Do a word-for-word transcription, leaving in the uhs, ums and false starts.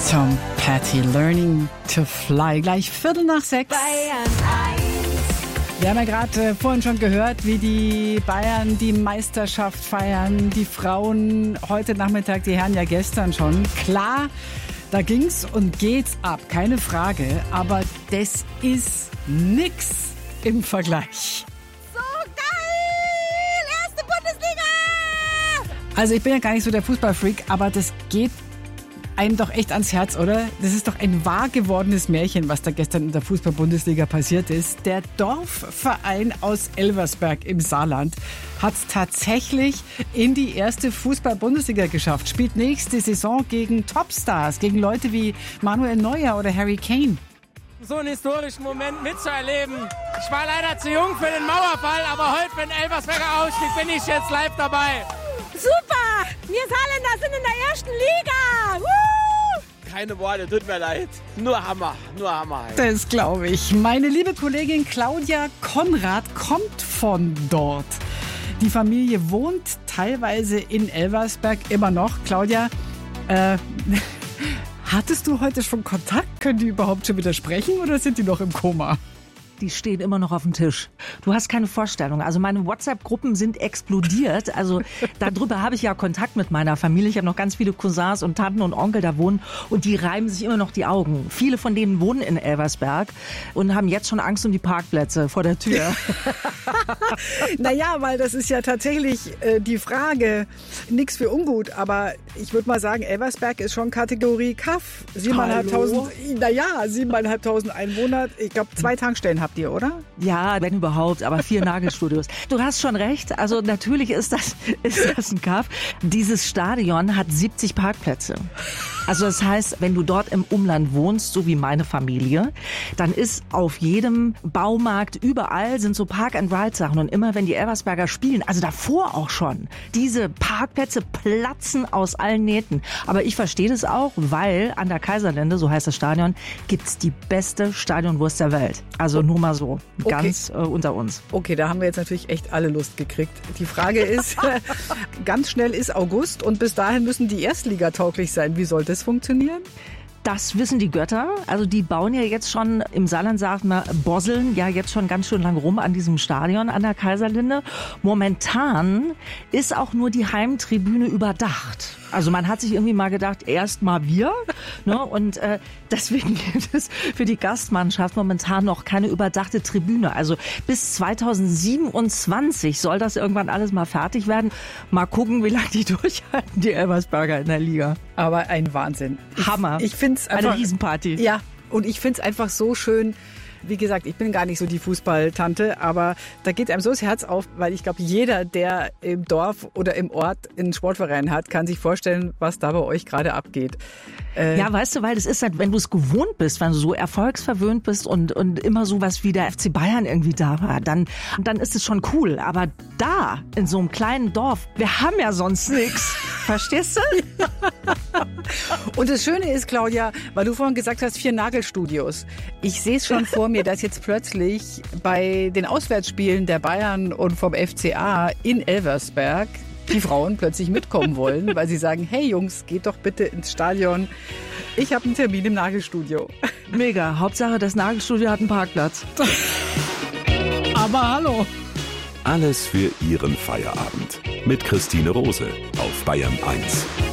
Tom Petty, Learning to Fly. Gleich Viertel nach sechs. Wir haben ja gerade äh, vorhin schon gehört, wie die Bayern die Meisterschaft feiern. Die Frauen heute Nachmittag, die Herren ja gestern schon. Klar, da ging's und geht's ab, keine Frage. Aber das ist nix im Vergleich. So geil! Erste Bundesliga! Also ich bin ja gar nicht so der Fußballfreak, aber das geht einem doch echt ans Herz, oder? Das ist doch ein wahr gewordenes Märchen, was da gestern in der Fußball-Bundesliga passiert ist. Der Dorfverein aus Elversberg im Saarland hat es tatsächlich in die erste Fußball-Bundesliga geschafft. Spielt nächste Saison gegen Topstars, gegen Leute wie Manuel Neuer oder Harry Kane. So einen historischen Moment mitzuerleben. Ich war leider zu jung für den Mauerfall, aber heute für den Elversberger Ausstieg bin ich jetzt live dabei. Super! Wir Saarländer sind in der ersten Liga! Woo! Keine Worte, tut mir leid. Nur Hammer, nur Hammer. Das glaube ich. Meine liebe Kollegin Claudia Konrad kommt von dort. Die Familie wohnt teilweise in Elversberg immer noch. Claudia, äh, hattest du heute schon Kontakt? Können die überhaupt schon wieder sprechen oder sind die noch im Koma? Die stehen immer noch auf dem Tisch. Du hast keine Vorstellung. Also meine WhatsApp-Gruppen sind explodiert. Also darüber habe ich ja Kontakt mit meiner Familie. Ich habe noch ganz viele Cousins und Tanten und Onkel da wohnen und die reiben sich immer noch die Augen. Viele von denen wohnen in Elversberg und haben jetzt schon Angst um die Parkplätze vor der Tür. Naja, weil das ist ja tatsächlich äh, die Frage, nix für ungut, aber ich würde mal sagen, Elversberg ist schon Kategorie Kaff. Siebeneinhalbtausend, naja, siebeneinhalbtausend Einwohner. Ich glaube, zwei Tankstellen habt ihr, oder? Ja, wenn überhaupt, aber vier Nagelstudios. Du hast schon recht, also natürlich ist das, ist das ein Kaff. Dieses Stadion hat siebzig Parkplätze. Also das heißt, wenn du dort im Umland wohnst, so wie meine Familie, dann ist auf jedem Baumarkt, überall sind so Park-and-Ride-Sachen. Und immer wenn die Elversberger spielen, also davor auch schon, diese Parkplätze platzen aus allen Nähten. Aber ich verstehe das auch, weil an der Kaiserlinde, so heißt das Stadion, gibt's die beste Stadionwurst der Welt. Also nur mal so, ganz okay. äh, unter uns. Okay, da haben wir jetzt natürlich echt alle Lust gekriegt. Die Frage ist, ganz schnell ist August und bis dahin müssen die Erstliga tauglich sein. Wie soll das funktionieren? Das wissen die Götter. Also die bauen ja jetzt schon, im Saarland sagt man, bosseln ja jetzt schon ganz schön lang rum an diesem Stadion an der Kaiserlinde. Momentan ist auch nur die Heimtribüne überdacht. Also man hat sich irgendwie mal gedacht, erst mal wir. Ne? Und äh, deswegen gibt es für die Gastmannschaft momentan noch keine überdachte Tribüne. Also bis zweitausendsiebenundzwanzig soll das irgendwann alles mal fertig werden. Mal gucken, wie lange die durchhalten, die Elversberger in der Liga. Aber ein Wahnsinn. Hammer. Ich, ich finde es einfach... Eine Riesenparty. Ja, und ich finde es einfach so schön. Wie gesagt, ich bin gar nicht so die Fußballtante, aber da geht einem so das Herz auf, weil ich glaube, jeder, der im Dorf oder im Ort einen Sportverein hat, kann sich vorstellen, was da bei euch gerade abgeht. Äh ja, weißt du, weil das ist halt, wenn du es gewohnt bist, wenn du so erfolgsverwöhnt bist und, und immer sowas wie der F C Bayern irgendwie da war, dann, dann ist es schon cool. Aber da, in so einem kleinen Dorf, wir haben ja sonst nichts. Verstehst du? Und das Schöne ist, Claudia, weil du vorhin gesagt hast, vier Nagelstudios. Ich sehe es schon vor mir, dass jetzt plötzlich bei den Auswärtsspielen der Bayern und vom F C A in Elversberg die Frauen plötzlich mitkommen wollen, weil sie sagen, hey Jungs, geht doch bitte ins Stadion. Ich habe einen Termin im Nagelstudio. Mega. Hauptsache, das Nagelstudio hat einen Parkplatz. Aber hallo. Alles für Ihren Feierabend. Mit Christine Rose auf Bayern eins.